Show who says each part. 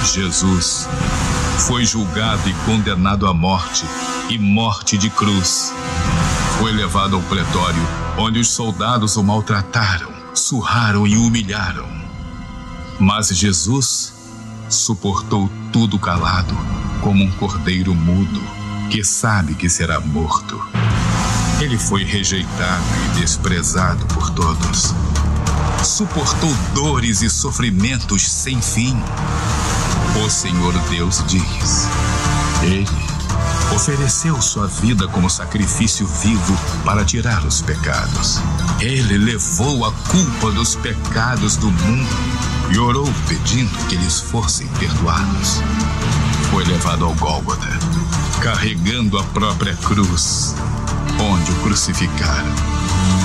Speaker 1: Jesus foi julgado e condenado à morte, e morte de cruz. Foi levado ao pretório, onde os soldados o maltrataram, surraram e o humilharam. Mas Jesus suportou tudo calado, como um cordeiro mudo, que sabe que será morto. Ele foi rejeitado e desprezado por todos. Suportou dores e sofrimentos sem fim. O Senhor Deus diz: Ele ofereceu sua vida como sacrifício vivo para tirar os pecados. Ele levou a culpa dos pecados do mundo e orou pedindo que eles fossem perdoados. Foi levado ao Gólgota, carregando a própria cruz, onde o crucificaram.